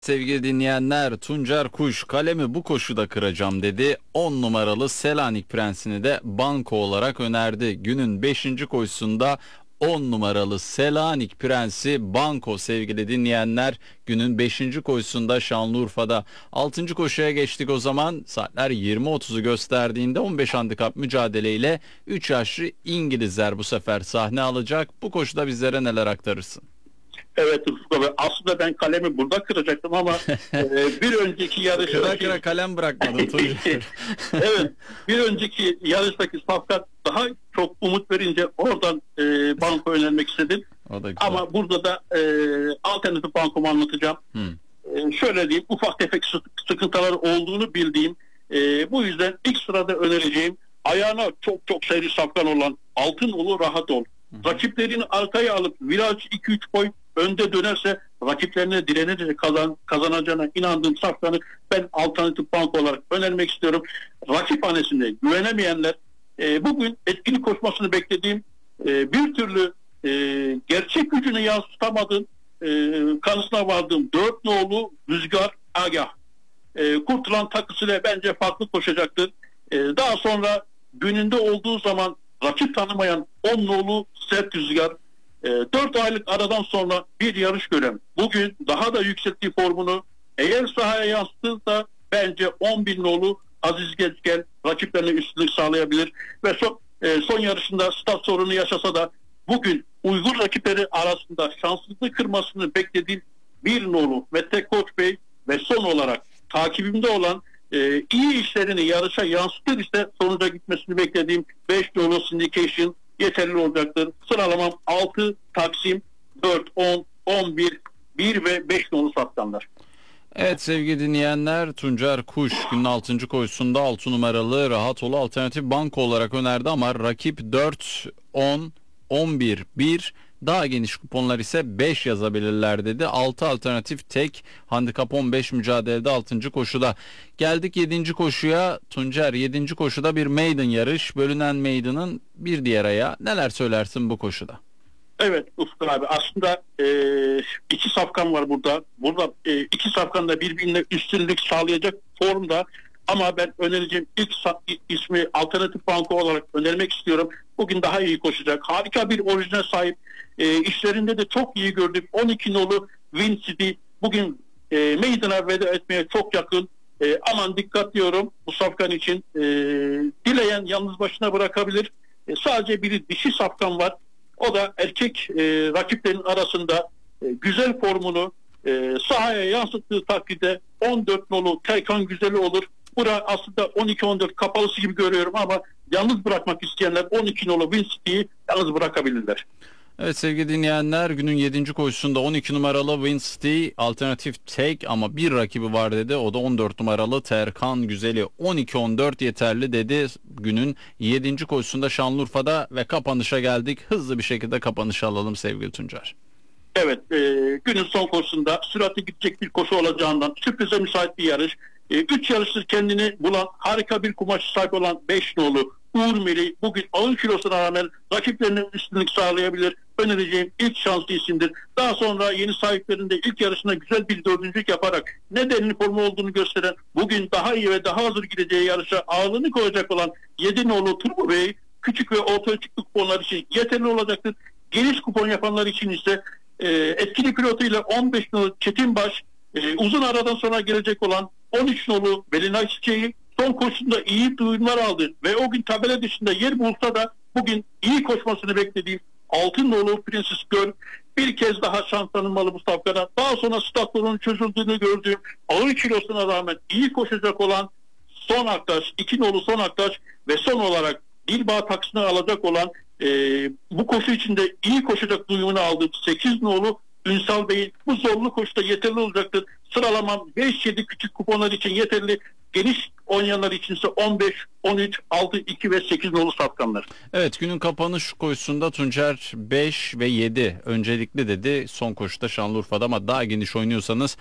Sevgili dinleyenler, Tuncer Kuş kalemi bu koşuda kıracağım dedi. 10 numaralı Selanik Prensi'ni de banko olarak önerdi. Günün 5. koşusunda 10 numaralı Selanik Prensi banko sevgili dinleyenler. Günün 5. koşusunda Şanlıurfa'da. 6. koşuya geçtik o zaman. Saatler 20.30'u gösterdiğinde 15 handikap mücadeleyle 3 yaşlı İngilizler bu sefer sahne alacak. Bu koşuda bizlere neler aktarırsın? Evet Ufuk abi. Aslında ben kalemi burada kıracaktım ama bir önceki yarıştaki... Kıra kalem bırakmadın Tuncer. Evet, bir önceki yarıştaki safkan daha çok umut verince oradan banko önermek istedim. O da güzel. Ama burada da alternatif bankomu anlatacağım. Şöyle diyeyim, ufak tefek sıkıntılar olduğunu bildiğim, bu yüzden ilk sırada önereceğim ayağına çok çok seri safkan olan Altınolu Rahat Ol. Rakiplerini arkaya alıp viraj 2-3 boy önde dönerse rakiplerine direnerek kazanacağına inandığım safkanı ben alternatif banko olarak önermek istiyorum. Rakip hanesinde güvenemeyenler bugün etkili koşmasını beklediğim bir türlü gerçek gücünü yansıtamadığım kanısına vardığım 4 nolu Rüzgar Agah. Kurtulan takısıyla bence farklı koşacaktır. Daha sonra gününde olduğu zaman rakip tanımayan 10 nolu Sert Rüzgar 4 aylık aradan sonra bir yarış gören bugün daha da yükselttiği formunu eğer sahaya yansıtırsa bence 11 nolu Aziz Gezgel rakiplerine üstünlük sağlayabilir ve son yarışında stat sorunu yaşasa da bugün uygun rakipleri arasında şanssızlık kırmasını beklediğim bir nolu Mete Koç Bey ve son olarak takibimde olan iyi işlerini yarışa yansıtır ise sonuca gitmesini beklediğim 5 nolu Syndication yeterli olacaktır. Sıralamam 6 Taksim 4, 10, 11, 1 ve 5 nolu safkanlar. Evet sevgili dinleyenler, Tuncer Kuş günün 6. koşusunda 6 numaralı Rahat Ol alternatif banko olarak önerdi ama rakip 4, 10, 11, 1, daha geniş kuponlar ise 5 yazabilirler dedi. 6 alternatif tek handikap 15 mücadelede 6. koşuda. Geldik 7. koşuya. Tuncer 7. koşuda bir maiden yarış. Bölünen maiden'ın bir diğer ayağı. Neler söylersin bu koşuda? Evet Ufuk abi, aslında iki safkan var burada. Burada iki safkan da birbirine üstünlük sağlayacak formda. Ama ben önereceğim ilk ismi alternatif banko olarak önermek istiyorum. Bugün daha iyi koşacak. Harika bir orijine sahip. İşlerinde de çok iyi gördük. 12 nolu Win City bugün meydan'a veda etmeye çok yakın. Aman dikkat diyorum bu safkan için. Dileyen yalnız başına bırakabilir. Sadece bir dişi safkan var. O da erkek rakiplerin arasında güzel formunu sahaya yansıttığı takdirde 14 nolu Terkan Güzeli olur. Bura aslında 12-14 kapalısı gibi görüyorum ama yalnız bırakmak isteyenler 12 nolu Win City'yi yalnız bırakabilirler. Evet sevgili dinleyenler, günün 7. koşusunda 12 numaralı Win City alternatif tek ama bir rakibi var dedi. O da 14 numaralı Terkan Güzeli. 12-14 yeterli dedi günün 7. koşusunda Şanlıurfa'da ve kapanışa geldik. Hızlı bir şekilde kapanışı alalım sevgili Tuncer. Evet, günün son koşusunda sürati gidecek bir koşu olacağından sürprize müsait bir yarış. 3 yarıştır kendini bulan harika bir kumaşı sahip olan 5 nolu Uğur Meli bugün ağır kilosuna rağmen rakiplerine üstünlük sağlayabilir. Önereceğim ilk şanslı isimdir. Daha sonra yeni sahiplerinde ilk yarışında güzel bir dördüncülük yaparak nedeninin formu olduğunu gösteren bugün daha iyi ve daha hazır gideceği yarışa ağırlığını koyacak olan 7 nolu Turbo Bey küçük ve orta ölçekli kuponlar için yeterli olacaktır. Geniş kupon yapanlar için ise etkili pilotuyla 15 nolu Çetinbaş, uzun aradan sonra gelecek olan 13 nolu Belinay Çiçeği son koşusunda iyi duyumlar aldı ve o gün tabela dışında yer bulsa da bugün iyi koşmasını beklediğim Altın nolu Princess Girl bir kez daha şans tanınmalı bu safkada. Daha sonra statlarının çözüldüğünü gördüğüm ağır kilosuna rağmen iyi koşacak olan Son Aktaş, 2 nolu Son Aktaş ve son olarak Dilbağ taksini alacak olan bu koşu içinde iyi koşacak duyumunu aldığım 8 nolu Ünsal Bey'in bu zorlu koşuda yeterli olacaktır. Sıralamam 5-7 küçük kuponlar için yeterli. Geniş oynayanlar için ise 15, 13, 6, 2 ve 8 nolu safkanlar. Evet, günün kapanış koşusunda Tuncer 5 ve 7 öncelikli dedi. Son koşuda Şanlıurfa'da ama daha geniş oynuyorsanız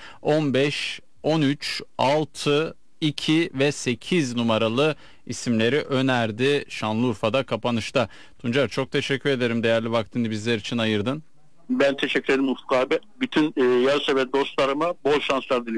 15, 13, 6, 2 ve 8 numaralı isimleri önerdi Şanlıurfa'da kapanışta. Tuncer çok teşekkür ederim, değerli vaktini bizler için ayırdın. Ben teşekkür ederim Ufuk abi. Bütün yarışsever dostlarıma bol şanslar diliyorum.